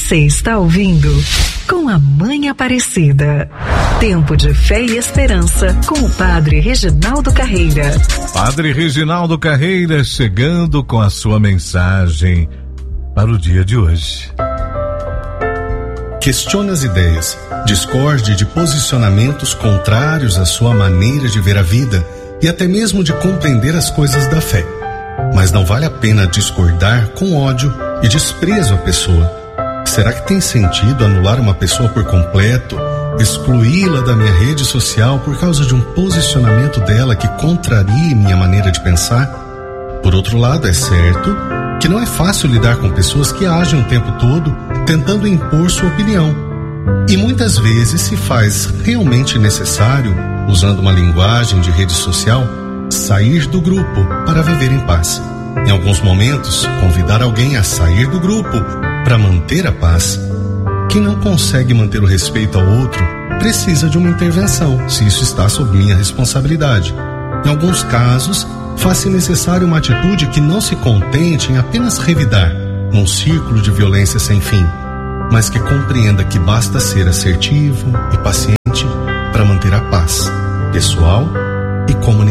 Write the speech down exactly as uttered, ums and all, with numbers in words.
Você está ouvindo Com a Mãe Aparecida. Tempo de fé e esperança com o Padre Reginaldo Carreira. Padre Reginaldo Carreira chegando com a sua mensagem para o dia de hoje. Questione as ideias, discorde de posicionamentos contrários à sua maneira de ver a vida e até mesmo de compreender as coisas da fé. Mas não vale a pena discordar com ódio e desprezo à pessoa. Será que tem sentido anular uma pessoa por completo, excluí-la da minha rede social por causa de um posicionamento dela que contraria minha maneira de pensar? Por outro lado, é certo que não é fácil lidar com pessoas que agem o tempo todo tentando impor sua opinião. E muitas vezes se faz realmente necessário, usando uma linguagem de rede social, sair do grupo para viver em paz. Em alguns momentos, convidar alguém a sair do grupo para manter a paz. Quem não consegue manter o respeito ao outro precisa de uma intervenção, se isso está sob minha responsabilidade. Em alguns casos, faz-se necessário uma atitude que não se contente em apenas revidar num círculo de violência sem fim, mas que compreenda que basta ser assertivo e paciente para manter a paz pessoal e comunitária.